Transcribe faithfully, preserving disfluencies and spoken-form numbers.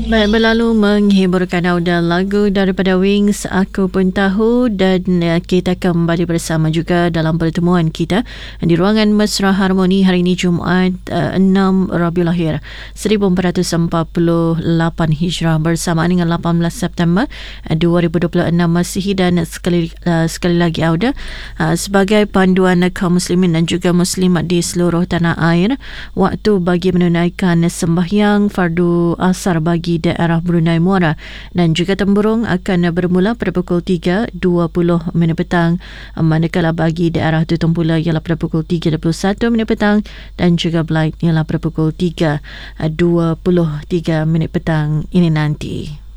Baik, berlalu menghiburkan audio lagu daripada Wings, Aku Pun Tahu, dan uh, kita kembali bersama juga dalam pertemuan kita di ruangan Mesra Harmoni hari ini Jumaat uh, enam Rabiul Akhir seribu empat ratus empat puluh lapan Hijrah bersamaan dengan lapan belas September dua ribu dua puluh enam Masihi. Dan sekali uh, sekali lagi audio uh, sebagai panduan kaum muslimin dan juga muslimat di seluruh tanah air, waktu bagi menunaikan sembahyang fardu asar bagi daerah Brunei Muara dan juga Temburong akan bermula pada pukul tiga dua puluh minit petang, manakala bagi daerah Tutong Pula ialah pada pukul tiga dua puluh satu minit petang dan juga Blight ialah pada pukul tiga dua puluh tiga minit petang ini nanti.